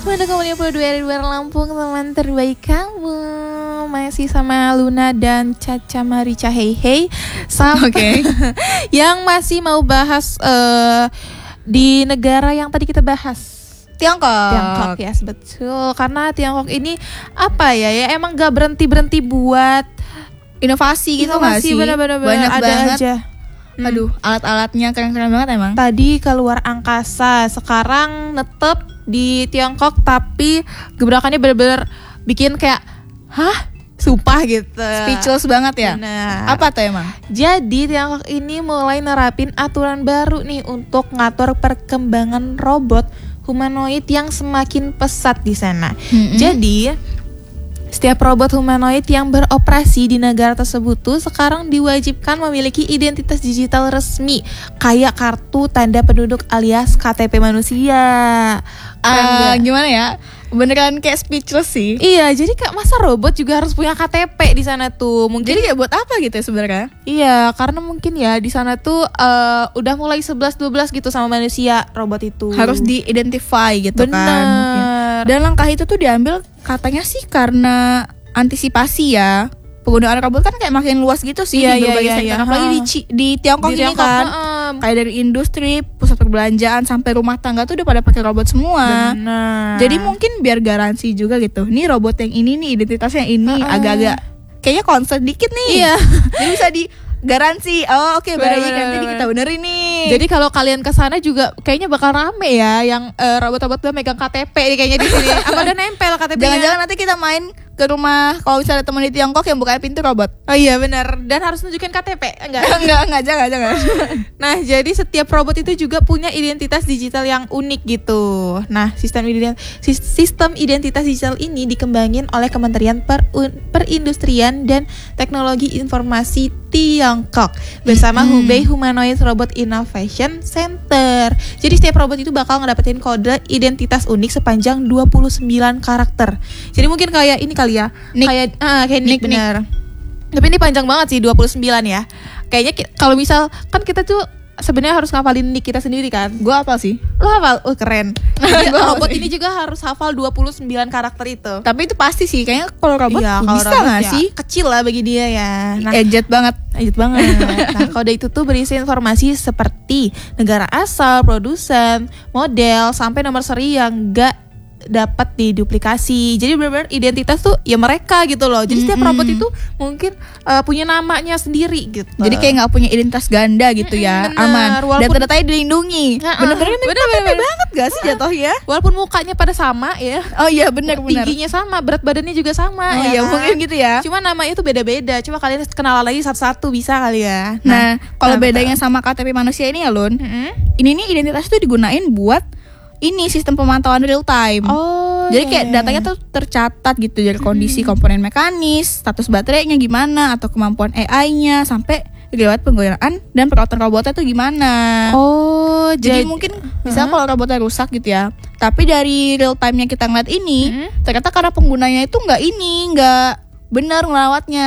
Mana kamu di luar Lampung, teman terbaik kamu. Masih sama Luna dan Caca Marica Hey Oke. Yang masih mau bahas di negara yang tadi kita bahas, Tiongkok, ya, yes, betul. Karena Tiongkok ini apa ya emang gak berhenti buat inovasi gitu nggak sih? Bener-bener Banyak ada banget. aja. Aduh, alat-alatnya keren-keren banget emang. Tadi keluar angkasa, sekarang netep di Tiongkok, tapi gebrakannya bener-bener bikin kayak sumpah gitu. Speechless banget ya. Bener. Apa tuh emang? Jadi Tiongkok ini mulai nerapin aturan baru nih untuk ngatur perkembangan robot humanoid yang semakin pesat di sana. Jadi setiap robot humanoid yang beroperasi di negara tersebut tuh sekarang diwajibkan memiliki identitas digital resmi, kayak kartu tanda penduduk alias KTP manusia. Gimana ya? Beneran kayak speechless sih. Iya, jadi kayak masa robot juga harus punya KTP di sana tuh? Mungkin Jadi kayak buat apa gitu ya sebenarnya? iya, karena mungkin ya di sana tuh udah mulai 11-12 gitu sama manusia robot itu. Harus di-identify gitu Bener. kan mungkin. Dan langkah itu tuh diambil katanya sih karena antisipasi ya. Penggunaan robot kan kayak makin luas gitu sih Iya, di berbagai iya, sektor. iya. Apalagi di Tiongkok Di ini Tiongkok, kan. Kayak dari industri, pusat perbelanjaan sampai rumah tangga tuh udah pada pakai robot semua. Benar. Jadi mungkin biar garansi juga gitu. Nih robot yang ini nih identitasnya ini agak-agak kayaknya concern dikit nih. Iya. Jadi bisa di garansi. Oh, oke, baik, nanti Bener. kita benerin nih. Jadi kalau kalian kesana juga kayaknya bakal rame ya, yang robot-robot udah megang KTP nih kayaknya di sini. Apa udah nempel KTP-nya? Jangan-jangan nanti kita main ke rumah kalau misalnya temen di Tiongkok yang buka pintu robot. Oh iya benar, dan harus nunjukin KTP, enggak? Enggak, jangan. Nah, jadi setiap robot itu juga punya identitas digital yang unik gitu. Nah, sistem identitas digital ini dikembangin oleh Kementerian Perindustrian dan Teknologi Informasi Tiongkok bersama Hubei Humanoid Robot Innovation Center. Jadi setiap robot itu bakal ngedapetin kode identitas unik sepanjang 29 karakter. Jadi mungkin kayak ini kali ya, Nick. kayak Nick, bener. Tapi ini panjang banget sih, 29 ya. Kayaknya kalau misal kan kita tuh sebenarnya harus ngafalin nick kita sendiri kan. Gue apa sih? Lo hafal? Oh keren. Jadi Gua robot hafal. ini juga harus hafal 29 karakter itu. Tapi itu pasti sih, kayaknya kalau robot Iya, kalau bisa robot nggak ya sih? kecil lah bagi dia ya. Nah, Ejet banget. lanjut banget. Nah, kode itu tuh berisi informasi seperti negara asal, produsen, model, sampai nomor seri yang gak dapat diduplikasi. Jadi benar-benar identitas tuh ya mereka gitu loh. Jadi setiap robot itu mungkin punya namanya sendiri gitu. Jadi kayak nggak punya identitas ganda gitu ya. bener. Aman. Walaupun- Data-datanya dilindungi. Bener-bener bener. banget gak sih jatuhnya? walaupun mukanya pada sama ya, Oh iya benar. tingginya sama, berat badannya juga sama. Oh iya kan? mungkin gitu ya. Cuma namanya itu beda-beda. Coba kalian kenalan lagi satu-satu bisa kali ya. Nah, kalau betul. bedanya sama KTP manusia ini ya Lun, ini nih identitas itu digunain buat ini sistem pemantauan real time. Oh. Jadi kayak iya. datanya tuh tercatat gitu dari kondisi komponen mekanis, status baterainya gimana, atau kemampuan AI-nya, sampai riwayat penggunaan dan perawatan robotnya tuh gimana. Oh, Jadi mungkin bisa kalau robotnya rusak gitu ya. Tapi dari real time-nya kita ngeliat ini, ternyata karena penggunanya itu nggak benar ngelawatnya.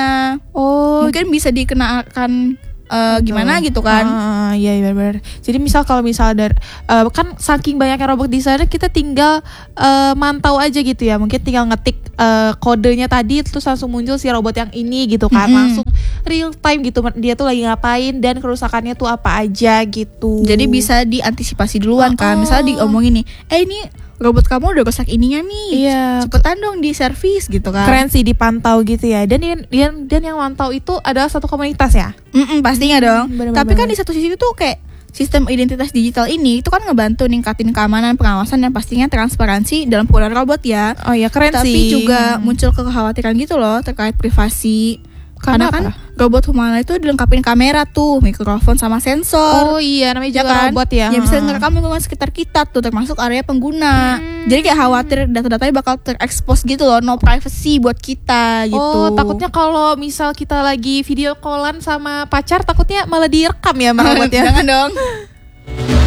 oh, Mungkin bisa dikenakan gimana gitu kan. Iya benar. Jadi kalau misal dari kan saking banyaknya robot di sana, kita tinggal mantau aja gitu ya. Mungkin tinggal ngetik kodenya tadi terus langsung muncul si robot yang ini gitu kan. Langsung real time gitu dia tuh lagi ngapain dan kerusakannya tuh apa aja gitu. Jadi bisa diantisipasi duluan kan. Misalnya diomongin nih, ini robot kamu udah rusak ininya nih. Iya. Cepetan dong di servis gitu kan. Keren sih dipantau gitu ya. Dan yang mantau itu adalah satu komunitas ya. Pastinya dong. bener-bener. Tapi kan di satu sisi tuh kayak sistem identitas digital ini itu kan ngebantu ningkatin keamanan, pengawasan, dan pastinya transparansi dalam penggunaan robot ya. Oh iya keren Tapi sih. juga muncul kekhawatiran gitu loh terkait privasi. Karena Karena kan robot humanoid itu dilengkapin kamera tuh, mikrofon sama sensor. Oh iya namanya Ya juga kan? robot ya. Yang bisa ngerekam lingkungan sekitar kita tuh, termasuk area pengguna. Jadi kayak khawatir data-datanya bakal terekspos gitu loh, no privacy buat kita gitu. Oh, takutnya kalau misal kita lagi video callan sama pacar, takutnya malah direkam ya sama robot ya. Jangan dong.